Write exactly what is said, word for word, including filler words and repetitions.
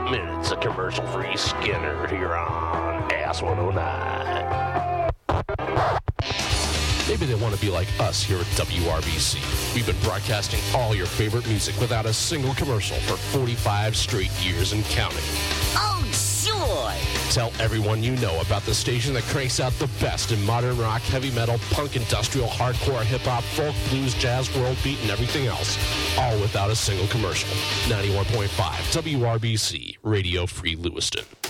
minutes of commercial-free Skinner here on Ass one oh nine. Maybe they want to be like us here at W R B C. We've been broadcasting all your favorite music without a single commercial for forty-five straight years and counting. Oh, sure! Tell everyone you know about the station that cranks out the best in modern rock, heavy metal, punk, industrial, hardcore, hip-hop, folk, blues, jazz, world beat, and everything else. All without a single commercial. ninety-one point five W R B C, Radio Free Lewiston.